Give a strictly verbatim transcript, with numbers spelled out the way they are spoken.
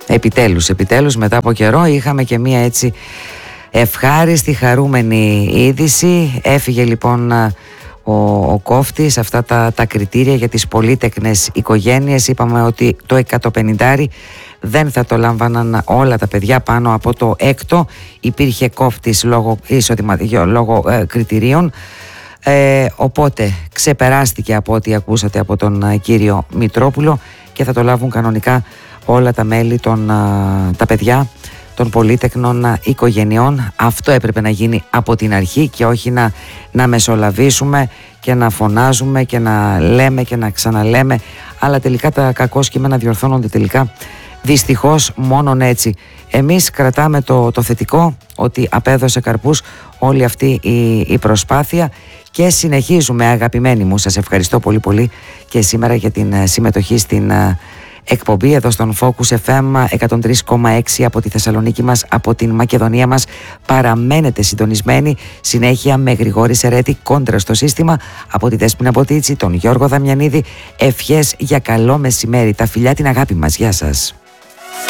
Επιτέλους, επιτέλους μετά από καιρό είχαμε και μία έτσι ευχάριστη, χαρούμενη είδηση. Έφυγε λοιπόν ο, ο κόφτης, αυτά τα, τα κριτήρια για τις πολύτεκνες οικογένειες. Είπαμε ότι το εκατοπενηντάρι δεν θα το λάμβαναν όλα τα παιδιά πάνω από το έκτο. Υπήρχε κόφτης λόγω, εισοδημα, λόγω ε, κριτηρίων. Ε, οπότε ξεπεράστηκε από ό,τι ακούσατε από τον ε, κύριο Μητρόπουλο και θα το λάβουν κανονικά όλα τα μέλη, των, ε, τα παιδιά των πολύτεκνων ε, οικογενειών. Αυτό έπρεπε να γίνει από την αρχή και όχι να, να μεσολαβήσουμε και να φωνάζουμε και να λέμε και να ξαναλέμε, αλλά τελικά τα κακό κείμενα διορθώνονται τελικά δυστυχώς μόνον έτσι. Εμείς κρατάμε το, το θετικό, ότι απέδωσε καρπούς όλη αυτή η, η προσπάθεια και συνεχίζουμε, αγαπημένοι μου. Σας ευχαριστώ πολύ πολύ και σήμερα για την συμμετοχή στην εκπομπή εδώ στον Focus εφ εμ εκατόν τρία κόμμα έξι από τη Θεσσαλονίκη μας, από την Μακεδονία μας. Παραμένετε συντονισμένοι συνέχεια με Γρηγόρη Σερέτη, Κόντρα στο σύστημα, από τη Δέσποινα Μποτίτσι, τον Γιώργο Δαμιανίδη. Ευχές για καλό μεσημέρι, τα φιλιά, την αγάπη μας. Γεια σας.